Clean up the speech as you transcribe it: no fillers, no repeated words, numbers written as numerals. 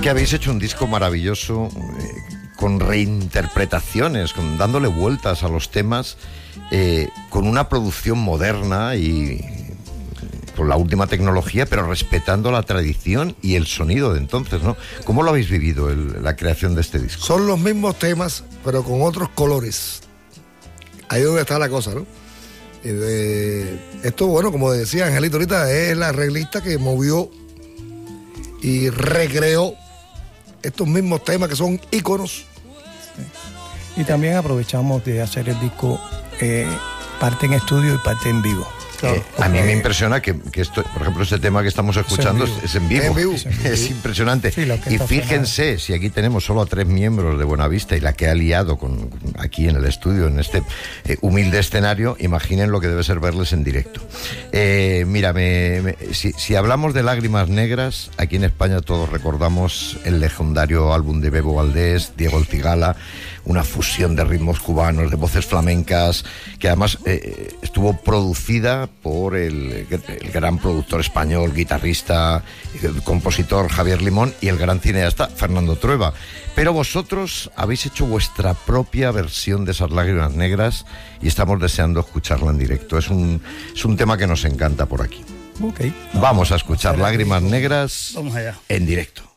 Es que habéis hecho un disco maravilloso, con reinterpretaciones, dándole vueltas a los temas, con una producción moderna y con la última tecnología, pero respetando la tradición y el sonido de entonces, ¿no? ¿Cómo lo habéis vivido, la creación de este disco? Son los mismos temas, pero con otros colores. Ahí es donde está la cosa, ¿no? Esto, bueno, como decía Angelito ahorita, es la arreglista que movió y recreó estos mismos temas que son íconos. Sí. Y también aprovechamos de hacer el disco parte en estudio y parte en vivo. Claro, a mí me impresiona que esto, por ejemplo, este tema que estamos escuchando es en vivo. Es impresionante. Sí, y fíjense, si aquí tenemos solo a 3 miembros de Buenavista y la que ha liado aquí en el estudio, en este humilde escenario, imaginen lo que debe ser verles en directo. Mira, si hablamos de Lágrimas Negras, aquí en España todos recordamos el legendario álbum de Bebo Valdés, Diego El Cigala, una fusión de ritmos cubanos, de voces flamencas, que además estuvo producida por el gran productor español, guitarrista, compositor Javier Limón y el gran cineasta Fernando Trueba. Pero vosotros habéis hecho vuestra propia versión de esas Lágrimas Negras y estamos deseando escucharla en directo. Es un tema que nos encanta por aquí. Okay. Vamos a escuchar Lágrimas Negras en directo.